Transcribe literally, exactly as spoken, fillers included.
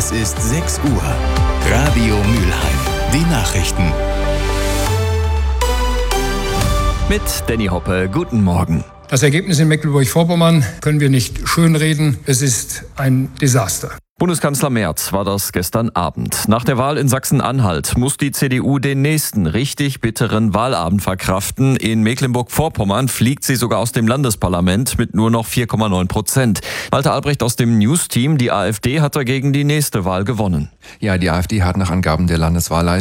Es ist sechs Uhr. Radio Mülheim. Die Nachrichten. Mit Danny Hoppe. Guten Morgen. Das Ergebnis in Mecklenburg-Vorpommern können wir nicht schönreden. Es ist ein Desaster. Bundeskanzler Merz war das gestern Abend. Nach der Wahl in Sachsen-Anhalt muss die C D U den nächsten richtig bitteren Wahlabend verkraften. In Mecklenburg-Vorpommern fliegt sie sogar aus dem Landesparlament mit nur noch vier Komma neun Prozent. Walter Albrecht aus dem News-Team. Die AfD hat dagegen die nächste Wahl gewonnen. Ja, die AfD hat nach Angaben der Landeswahlleitung